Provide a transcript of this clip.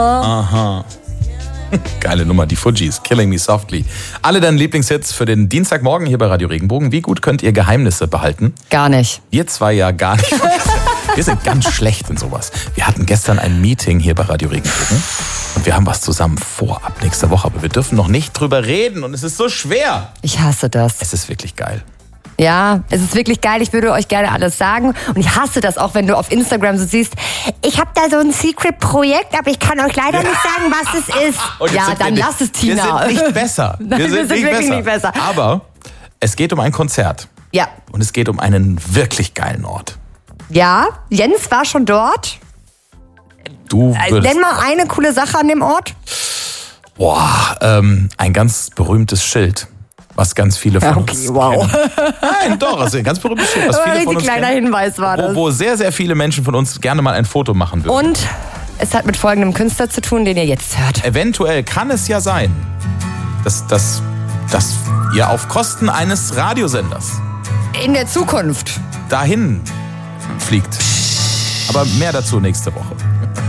Aha. Geile Nummer, die Fujis, Killing Me Softly. Alle deine Lieblingshits für den Dienstagmorgen hier bei Radio Regenbogen. Wie gut könnt ihr Geheimnisse behalten? Gar nicht. Wir zwei ja gar nicht. Wir sind ganz schlecht in sowas. Wir hatten gestern ein Meeting hier bei Radio Regenbogen und wir haben was zusammen vor ab nächster Woche, aber wir dürfen noch nicht drüber reden und es ist so schwer. Ich hasse das. Es ist wirklich geil. Ja, es ist wirklich geil. Ich würde euch gerne alles sagen. Und ich hasse das auch, wenn du auf Instagram so siehst, ich habe da so ein Secret-Projekt, aber ich kann euch leider nicht sagen, was es ist. Und ja, dann lass es, Tina. Wir sind nicht besser. Nein, wir sind wirklich nicht besser. Aber es geht um ein Konzert. Ja. Und es geht um einen wirklich geilen Ort. Ja, Jens war schon dort. Du würdest... Nenn mal eine coole Sache an dem Ort. Boah, ein ganz berühmtes Schild. Was ganz viele von uns wow. kennen. Nein, doch, also ein ganz berühmtes Schild, was viele von uns kleiner kennen. Hinweis war das. Wo sehr, sehr viele Menschen von uns gerne mal ein Foto machen würden. Und es hat mit folgendem Künstler zu tun, den ihr jetzt hört. Eventuell kann es ja sein, dass ihr auf Kosten eines Radiosenders In der Zukunft. dahin fliegt. Aber mehr dazu nächste Woche.